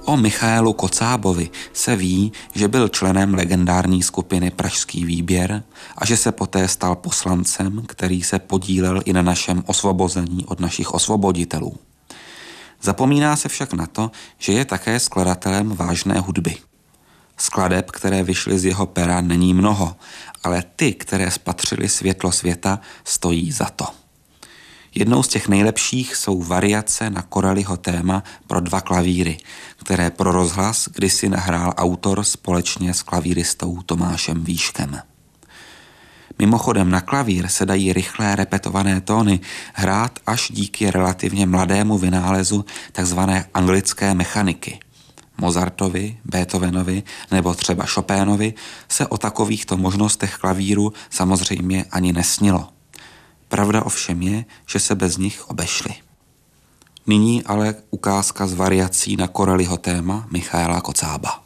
O Michaelu Kocábovi se ví, že byl členem legendární skupiny Pražský výběr a že se poté stal poslancem, který se podílel i na našem osvobození od našich osvoboditelů. Zapomíná se však na to, že je také skladatelem vážné hudby. Skladeb, které vyšly z jeho pera, není mnoho, ale ty, které spatřily světlo světa, stojí za to. Jednou z těch nejlepších jsou variace na Corelliho téma pro 2 klavíry, které pro rozhlas kdysi nahrál autor společně s klavíristou Tomášem Výškem. Mimochodem na klavír se dají rychlé repetované tóny hrát až díky relativně mladému vynálezu tzv. Anglické mechaniky. Mozartovi, Beethovenovi nebo třeba Chopinovi se o takovýchto možnostech klavíru samozřejmě ani nesnilo. Pravda ovšem je, že se bez nich obešli. Nyní ale ukázka z variací na Corelliho téma Michaela Kocába.